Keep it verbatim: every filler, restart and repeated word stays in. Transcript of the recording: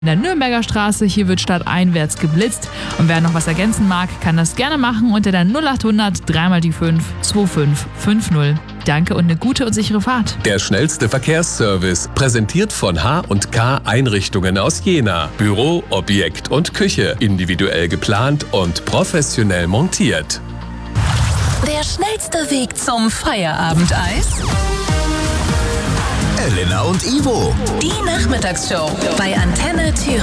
in der Nürnberger Straße. Hier wird stadteinwärts geblitzt. Und wer noch was ergänzen mag, kann das gerne machen unter der null acht hundert dreimal die fünf zwei fünf fünf null. Danke und eine gute und sichere Fahrt. Der schnellste Verkehrsservice, präsentiert von H und K Einrichtungen aus Jena. Büro, Objekt und Küche, individuell geplant und professionell montiert. Der schnellste Weg zum Feierabendeis? Elena und Ivo. Die Nachmittagsshow bei Antenne Thüringen.